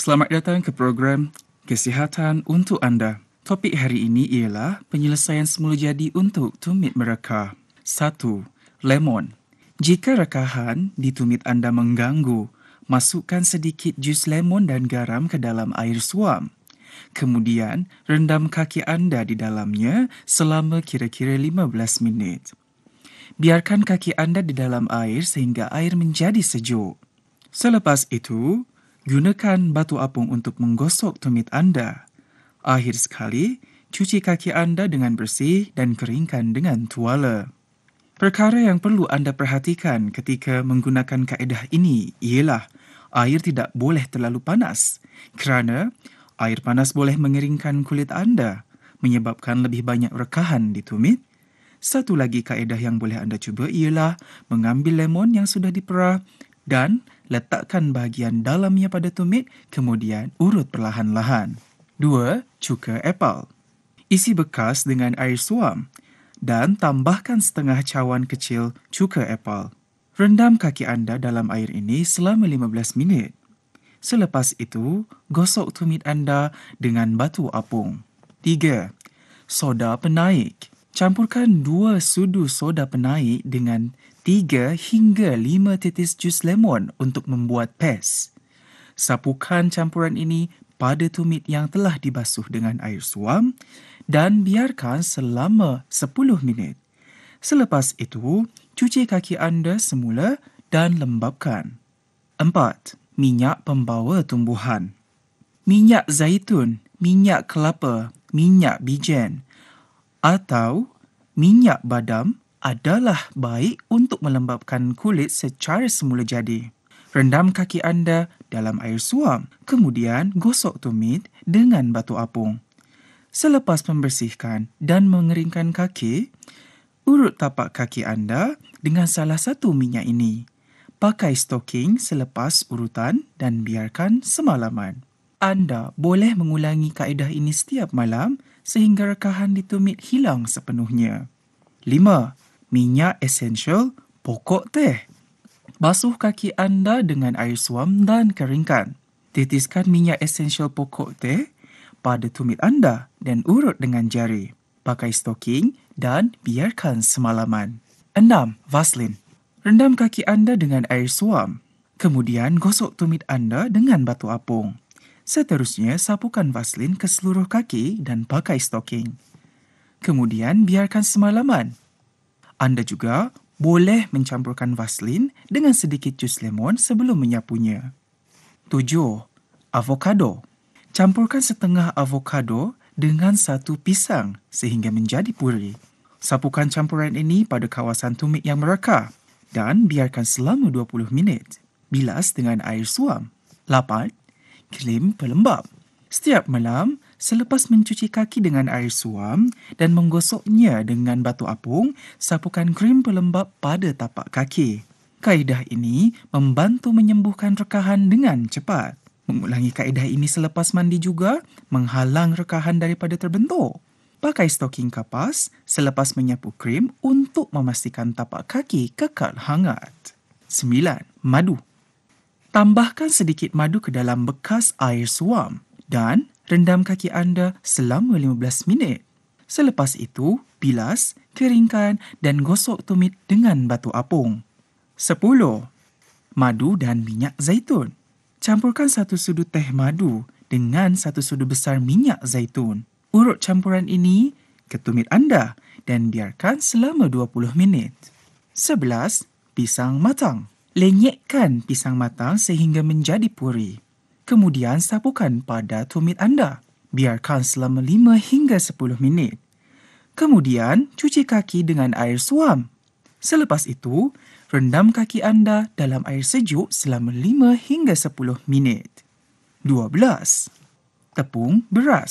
Selamat datang ke program Kesihatan untuk Anda. Topik hari ini ialah penyelesaian semula jadi untuk tumit mereka. 1. Lemon. Jika rekahan di tumit anda mengganggu, masukkan sedikit jus lemon dan garam ke dalam air suam. Kemudian, rendam kaki anda di dalamnya selama kira-kira 15 minit. Biarkan kaki anda di dalam air sehingga air menjadi sejuk. Selepas itu, gunakan batu apung untuk menggosok tumit anda. Akhir sekali, cuci kaki anda dengan bersih dan keringkan dengan tuala. Perkara yang perlu anda perhatikan ketika menggunakan kaedah ini ialah air tidak boleh terlalu panas kerana air panas boleh mengeringkan kulit anda, menyebabkan lebih banyak rekahan di tumit. Satu lagi kaedah yang boleh anda cuba ialah mengambil lemon yang sudah diperah dan letakkan bahagian dalamnya pada tumit, kemudian urut perlahan-lahan. 2. Cuka apel. Isi bekas dengan air suam dan tambahkan setengah cawan kecil cuka apel. Rendam kaki anda dalam air ini selama 15 minit. Selepas itu, gosok tumit anda dengan batu apung. 3. Soda penaik. Campurkan 2 sudu soda penaik dengan 3 hingga 5 tetes jus lemon untuk membuat paste. Sapukan campuran ini pada tumit yang telah dibasuh dengan air suam dan biarkan selama 10 minit. Selepas itu, cuci kaki anda semula dan lembapkan. 4. Minyak pembawa tumbuhan. Minyak zaitun, minyak kelapa, minyak bijen atau minyak badam adalah baik untuk melembapkan kulit secara semula jadi. Rendam kaki anda dalam air suam, kemudian gosok tumit dengan batu apung. Selepas membersihkan dan mengeringkan kaki, urut tapak kaki anda dengan salah satu minyak ini. Pakai stoking selepas urutan dan biarkan semalaman. Anda boleh mengulangi kaedah ini setiap malam sehingga rekahan di tumit hilang sepenuhnya. 5. Minyak esensial pokok teh. Basuh kaki anda dengan air suam dan keringkan. Titiskan minyak esensial pokok teh pada tumit anda dan urut dengan jari. Pakai stoking dan biarkan semalaman. 6. Vaseline. Rendam kaki anda dengan air suam. Kemudian gosok tumit anda dengan batu apung. Seterusnya, sapukan Vaseline ke seluruh kaki dan pakai stoking. Kemudian, biarkan semalaman. Anda juga boleh mencampurkan Vaseline dengan sedikit jus lemon sebelum menyapunya. 7. Avokado. Campurkan setengah avokado dengan satu pisang sehingga menjadi puri. Sapukan campuran ini pada kawasan tumit yang mereka dan biarkan selama 20 minit. Bilas dengan air suam. 8. Krim pelembap. Setiap malam, selepas mencuci kaki dengan air suam dan menggosoknya dengan batu apung, sapukan krim pelembap pada tapak kaki. Kaedah ini membantu menyembuhkan rekahan dengan cepat. Mengulangi kaedah ini selepas mandi juga menghalang rekahan daripada terbentuk. Pakai stoking kapas selepas menyapu krim untuk memastikan tapak kaki kekal hangat. 9. Madu. Tambahkan sedikit madu ke dalam bekas air suam dan rendam kaki anda selama 15 minit. Selepas itu, bilas, keringkan dan gosok tumit dengan batu apung. 10. Madu dan minyak zaitun. Campurkan 1 sudu teh madu dengan 1 sudu besar minyak zaitun. Urut campuran ini ke tumit anda dan biarkan selama 20 minit. 11. Pisang matang. Lenyekkan pisang matang sehingga menjadi puri. Kemudian sapukan pada tumit anda. Biarkan selama 5 hingga 10 minit. Kemudian cuci kaki dengan air suam. Selepas itu, rendam kaki anda dalam air sejuk selama 5 hingga 10 minit. 12. Tepung beras.